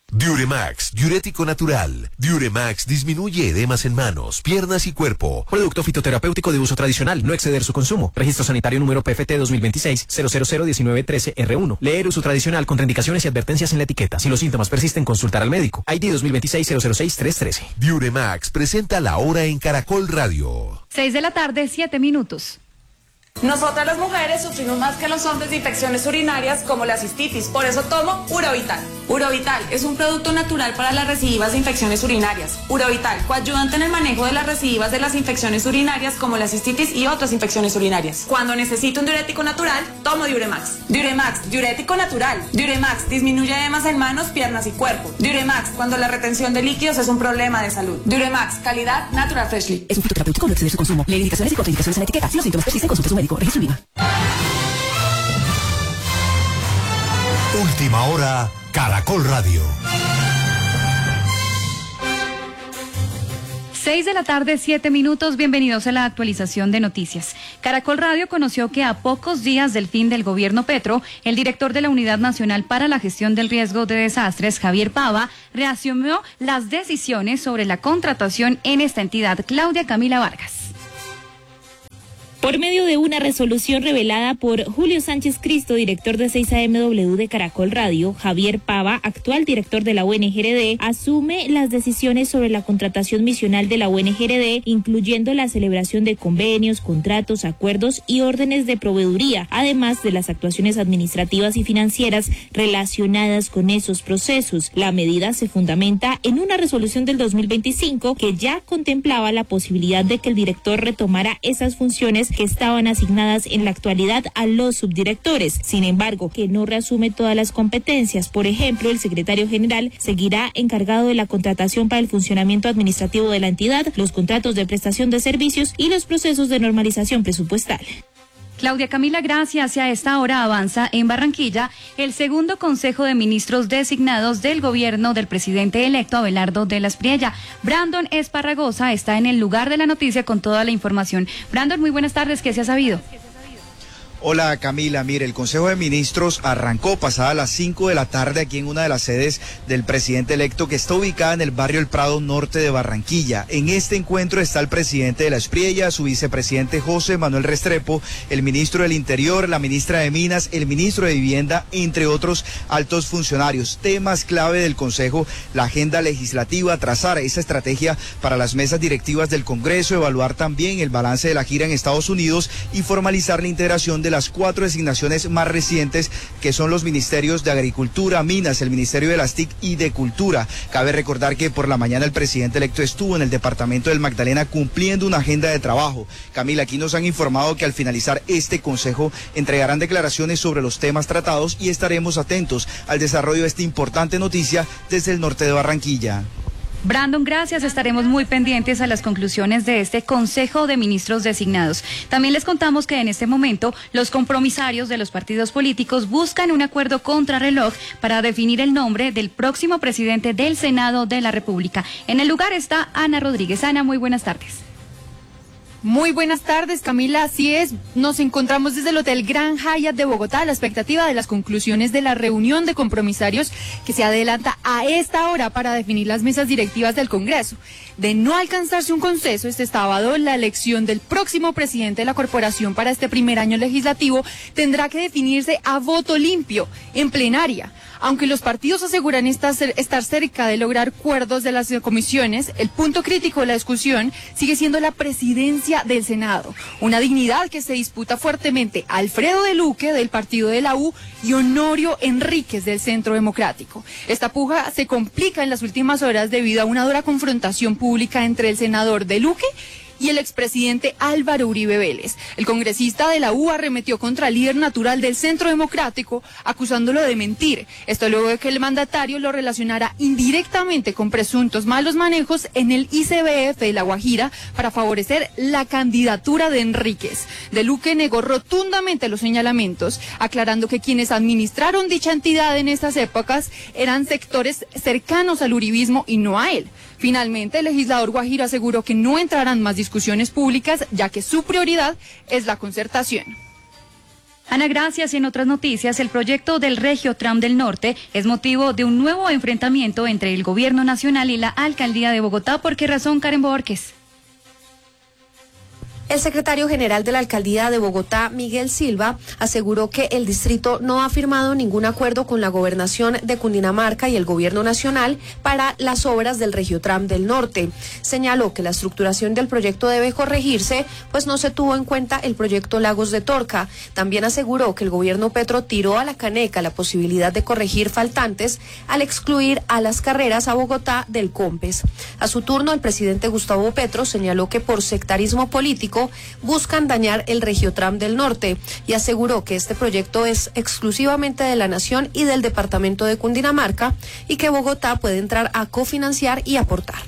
Diuremax, diurético natural. Diuremax disminuye edemas en manos, piernas y cuerpo. Producto fitoterapéutico de uso tradicional, no exceder su consumo. Registro sanitario número PFT 2026-0001913R1. Leer uso tradicional, contraindicaciones y advertencias en la etiqueta. Si los síntomas persisten, consultar al médico. ID 2026-006-313. Diuremax presenta La Hora en Caracol Radio. 6 de la tarde, 7 minutos. Nosotras las mujeres sufrimos más que los hombres de infecciones urinarias como la cistitis, por eso tomo Urovital. Urovital es un producto natural para las recidivas de infecciones urinarias. Urovital, coayudante en el manejo de las recidivas de las infecciones urinarias como la cistitis y otras infecciones urinarias. Cuando necesito un diurético natural, tomo Diuremax. Diuremax, diurético natural. Diuremax, disminuye edemas en manos, piernas y cuerpo. Diuremax, cuando la retención de líquidos es un problema de salud. Diuremax, calidad Natural Freshly. Es un fitoterapéutico, no exceder su consumo. Leer indicaciones y contraindicaciones en la etiqueta. Si los síntomas persisten, consulte a su médico. Registro IVA. Última hora, Caracol Radio. 6 de la tarde, 7 minutos. Bienvenidos a la actualización de noticias. Caracol Radio conoció que a pocos días del fin del gobierno Petro, el director de la Unidad Nacional para la Gestión del Riesgo de Desastres, Javier Pava, reasumió las decisiones sobre la contratación en esta entidad. Claudia Camila Vargas. Por medio de una resolución revelada por Julio Sánchez Cristo, director de 6AMW de Caracol Radio, Javier Pava, actual director de la UNGRD, asume las decisiones sobre la contratación misional de la UNGRD, incluyendo la celebración de convenios, contratos, acuerdos y órdenes de proveeduría, además de las actuaciones administrativas y financieras relacionadas con esos procesos. La medida se fundamenta en una resolución del 2025 que ya contemplaba la posibilidad de que el director retomara esas funciones que estaban asignadas en la actualidad a los subdirectores. Sin embargo, que no reasume todas las competencias. Por ejemplo, el secretario general seguirá encargado de la contratación para el funcionamiento administrativo de la entidad, los contratos de prestación de servicios y los procesos de normalización presupuestal. Claudia Camila, gracias. Y a esta hora avanza en Barranquilla el segundo Consejo de Ministros designados del gobierno del presidente electo Abelardo de la Espriella. Brandon Esparragosa está en el lugar de la noticia con toda la información. Brandon, muy buenas tardes. ¿Qué se ha sabido? Hola Camila, mire, el Consejo de Ministros arrancó pasada las 5 de la tarde aquí en una de las sedes del presidente electo que está ubicada en el barrio El Prado Norte de Barranquilla. En este encuentro está el presidente de la Espriella, su vicepresidente José Manuel Restrepo, el ministro del Interior, la ministra de Minas, el ministro de Vivienda, entre otros altos funcionarios. Temas clave del Consejo, la agenda legislativa, trazar esa estrategia para las mesas directivas del Congreso, evaluar también el balance de la gira en Estados Unidos y formalizar la integración de las 4 designaciones más recientes que son los ministerios de Agricultura, Minas, el Ministerio de las TIC y de Cultura. Cabe recordar que por la mañana el presidente electo estuvo en el departamento del Magdalena cumpliendo una agenda de trabajo. Camila, aquí nos han informado que al finalizar este consejo entregarán declaraciones sobre los temas tratados y estaremos atentos al desarrollo de esta importante noticia desde el norte de Barranquilla. Brandon, gracias. Estaremos muy pendientes a las conclusiones de este Consejo de Ministros designados. También les contamos que en este momento los compromisarios de los partidos políticos buscan un acuerdo contrarreloj para definir el nombre del próximo presidente del Senado de la República. En el lugar está Ana Rodríguez. Ana, muy buenas tardes. Muy buenas tardes, Camila. Así es, nos encontramos desde el Hotel Grand Hyatt de Bogotá a la expectativa de las conclusiones de la reunión de compromisarios que se adelanta a esta hora para definir las mesas directivas del Congreso. De no alcanzarse un consenso este sábado, la elección del próximo presidente de la corporación para este primer año legislativo tendrá que definirse a voto limpio, en plenaria. Aunque los partidos aseguran estar cerca de lograr acuerdos de las comisiones, el punto crítico de la discusión sigue siendo la presidencia del Senado, una dignidad que se disputa fuertemente Alfredo de Luque del partido de la U y Honorio Enríquez del Centro Democrático. Esta puja se complica en las últimas horas debido a una dura confrontación pública entre el senador de Luque y el expresidente Álvaro Uribe Vélez. El congresista de la U arremetió contra el líder natural del Centro Democrático, acusándolo de mentir. Esto luego de que el mandatario lo relacionara indirectamente con presuntos malos manejos en el ICBF de La Guajira para favorecer la candidatura de Enríquez. De Luque negó rotundamente los señalamientos, aclarando que quienes administraron dicha entidad en estas épocas eran sectores cercanos al uribismo y no a él. Finalmente, el legislador guajiro aseguró que no entrarán más discusiones públicas, ya que su prioridad es la concertación. Ana, gracias. En otras noticias, el proyecto del Regiotram del Norte es motivo de un nuevo enfrentamiento entre el Gobierno Nacional y la Alcaldía de Bogotá. ¿Por qué razón, Karen Borges? El secretario general de la Alcaldía de Bogotá, Miguel Silva, aseguró que el distrito no ha firmado ningún acuerdo con la Gobernación de Cundinamarca y el Gobierno Nacional para las obras del Regiotram del Norte. Señaló que la estructuración del proyecto debe corregirse, pues no se tuvo en cuenta el proyecto Lagos de Torca. También aseguró que el gobierno Petro tiró a la caneca la posibilidad de corregir faltantes al excluir a las carreras a Bogotá del COMPES. A su turno, el presidente Gustavo Petro señaló que por sectarismo político buscan dañar el Regiotram del Norte y aseguró que este proyecto es exclusivamente de la Nación y del departamento de Cundinamarca y que Bogotá puede entrar a cofinanciar y aportar.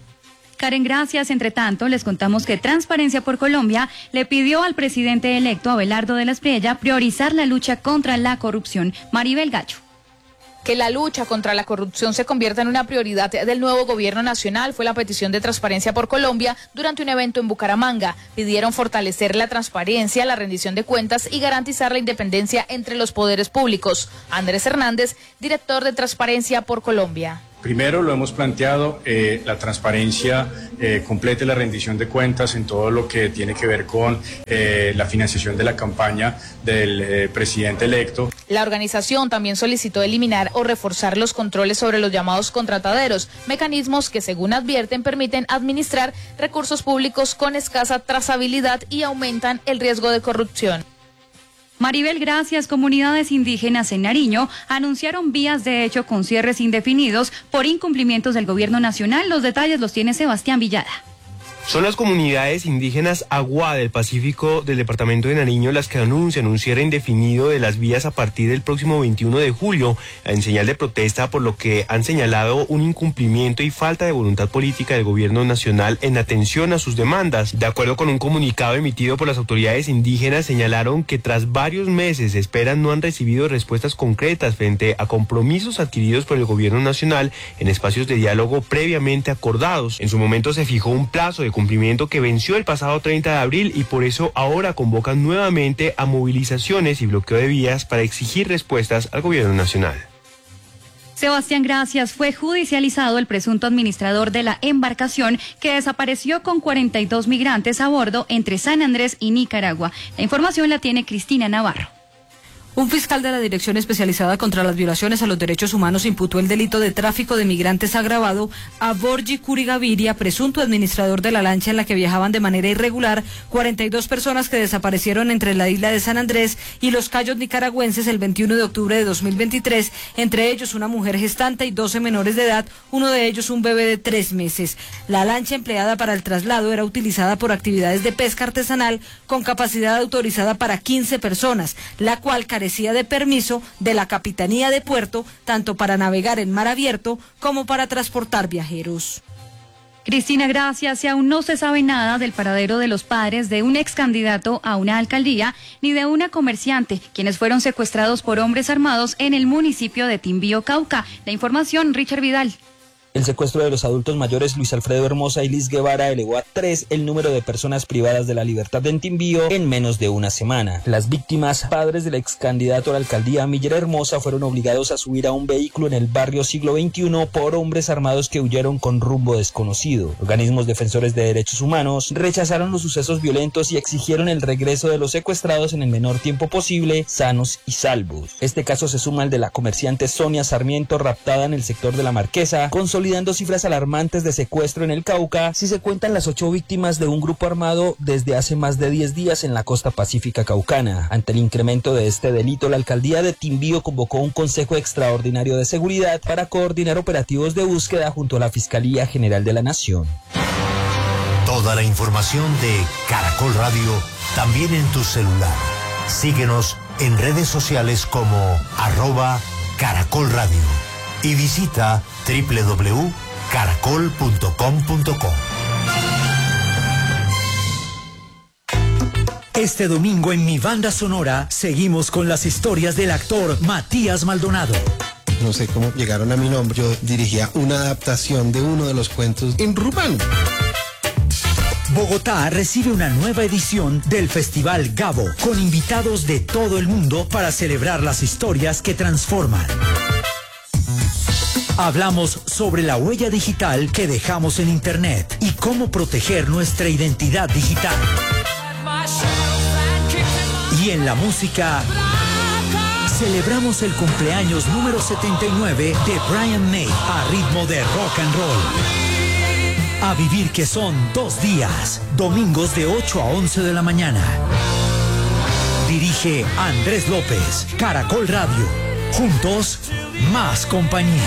Karen, gracias. Entre tanto, les contamos que Transparencia por Colombia le pidió al presidente electo Abelardo de la Espriella priorizar la lucha contra la corrupción. Maribel Gallo. Que la lucha contra la corrupción se convierta en una prioridad del nuevo gobierno nacional fue la petición de Transparencia por Colombia durante un evento en Bucaramanga. Pidieron fortalecer la transparencia, la rendición de cuentas y garantizar la independencia entre los poderes públicos. Andrés Hernández, director de Transparencia por Colombia. Primero lo hemos planteado, la transparencia completa y la rendición de cuentas en todo lo que tiene que ver con la financiación de la campaña del presidente electo. La organización también solicitó eliminar o reforzar los controles sobre los llamados contrataderos, mecanismos que, según advierten, permiten administrar recursos públicos con escasa trazabilidad y aumentan el riesgo de corrupción. Maribel, gracias. Comunidades indígenas en Nariño anunciaron vías de hecho con cierres indefinidos por incumplimientos del gobierno nacional. Los detalles los tiene Sebastián Villada. Son las comunidades indígenas Aguá del Pacífico del departamento de Nariño las que anuncian un cierre indefinido de las vías a partir del próximo 21 de julio en señal de protesta, por lo que han señalado un incumplimiento y falta de voluntad política del gobierno nacional en atención a sus demandas. De acuerdo con un comunicado emitido por las autoridades indígenas, señalaron que tras varios meses de espera no han recibido respuestas concretas frente a compromisos adquiridos por el gobierno nacional en espacios de diálogo previamente acordados. En su momento se fijó un plazo de cumplimiento que venció el pasado 30 de abril y por eso ahora convocan nuevamente a movilizaciones y bloqueo de vías para exigir respuestas al gobierno nacional. Sebastián, gracias. Fue judicializado el presunto administrador de la embarcación que desapareció con 42 migrantes a bordo entre San Andrés y Nicaragua. La información la tiene Cristina Navarro. Un fiscal de la Dirección Especializada contra las Violaciones a los Derechos Humanos imputó el delito de tráfico de migrantes agravado a Borgi Curigaviria, presunto administrador de la lancha en la que viajaban de manera irregular 42 personas que desaparecieron entre la isla de San Andrés y los Cayos nicaragüenses el 21 de octubre de 2023, entre ellos una mujer gestante y 12 menores de edad, uno de ellos un bebé de 3 meses. La lancha empleada para el traslado era utilizada por actividades de pesca artesanal con capacidad autorizada para 15 personas, la cual carecía de permiso de la Capitanía de Puerto, tanto para navegar en mar abierto como para transportar viajeros. Cristina, gracias. Y aún no se sabe nada del paradero de los padres de un ex candidato a una alcaldía ni de una comerciante, quienes fueron secuestrados por hombres armados en el municipio de Timbío, Cauca. La información, Richard Vidal. El secuestro de los adultos mayores Luis Alfredo Hermosa y Liz Guevara elevó a 3 el número de personas privadas de la libertad en Timbío en menos de una semana. Las víctimas, padres del ex candidato a la alcaldía Miller Hermosa, fueron obligados a subir a un vehículo en el barrio Siglo XXI por hombres armados que huyeron con rumbo desconocido. Organismos defensores de derechos humanos rechazaron los sucesos violentos y exigieron el regreso de los secuestrados en el menor tiempo posible, sanos y salvos. Este caso se suma al de la comerciante Sonia Sarmiento, raptada en el sector de La Marquesa, consolidando cifras alarmantes de secuestro en el Cauca, si se cuentan las 8 víctimas de un grupo armado desde hace más de 10 días en la costa pacífica caucana. Ante el incremento de este delito, la alcaldía de Timbío convocó un consejo extraordinario de seguridad para coordinar operativos de búsqueda junto a la Fiscalía General de la Nación. Toda la información de Caracol Radio también en tu celular. Síguenos en redes sociales como @Caracol Radio y visita www.caracol.com.co. Este domingo en Mi Banda Sonora seguimos con las historias del actor Matías Maldonado. No sé cómo llegaron a mi nombre. Yo dirigía una adaptación de uno de los cuentos en rumano. Bogotá recibe una nueva edición del Festival Gabo, con invitados de todo el mundo para celebrar las historias que transforman. Hablamos sobre la huella digital que dejamos en Internet y cómo proteger nuestra identidad digital. Y en la música, celebramos el cumpleaños número 79 de Brian May a ritmo de rock and roll. A vivir, que son 2 días, domingos de 8 a 11 de la mañana. Dirige Andrés López, Caracol Radio. Juntos, más compañía.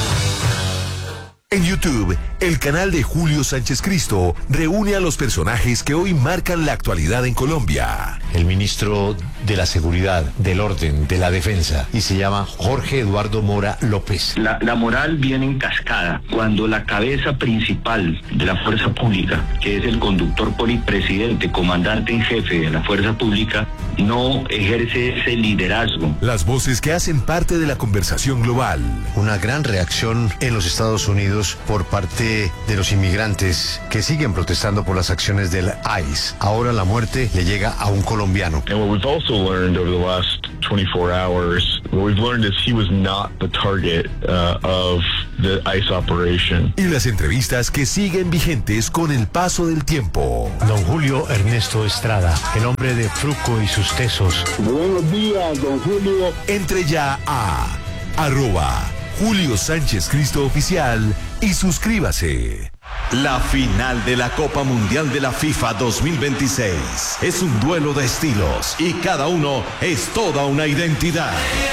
En YouTube, el canal de Julio Sánchez Cristo reúne a los personajes que hoy marcan la actualidad en Colombia. El ministro de la Seguridad, del Orden, de la Defensa, y se llama Jorge Eduardo Mora López. La moral viene en cascada cuando la cabeza principal de la fuerza pública, que es el conductor polipresidente, comandante en jefe de la fuerza pública, no ejerce ese liderazgo. Las voces que hacen parte de la conversación global. Una gran reacción en los Estados Unidos por parte de los inmigrantes que siguen protestando por las acciones del ICE. Ahora la muerte le llega a un colombiano. And what we've also learned over the last 24 hours, what we've learned is he was not the target of the ICE operation. Y las entrevistas que siguen vigentes con el paso del tiempo. Don Julio Ernesto Estrada, el hombre de Fruco y sus tesos. Buenos días, don Julio. Entre ya a @Julio Sánchez Cristo Oficial y suscríbase. La final de la Copa Mundial de la FIFA 2026 es un duelo de estilos y cada uno es toda una identidad.